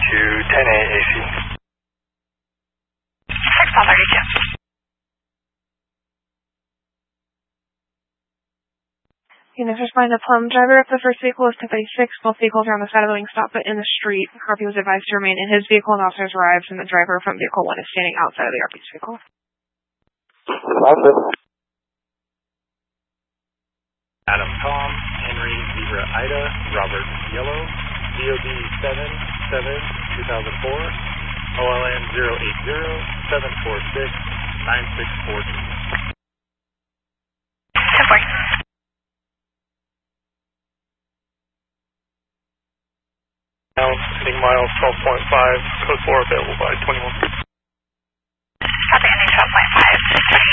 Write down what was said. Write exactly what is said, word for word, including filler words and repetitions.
to ten A A C. six one thirty-two. Units responding to Plum. Driver of the first vehicle is ten thirty-six. Both vehicles are on the side of the wing stop but in the street. Harvey was advised to remain in his vehicle and officers arrived, and the driver from vehicle one is standing outside of the R P's vehicle. Adam Tom, Henry Zebra Ida, Robert Yellow, D O D seven seven two thousand four, O L N zero eight zero seven four six nine six four two. ten forty. Now, sitting miles twelve point five, code four available by twenty-one.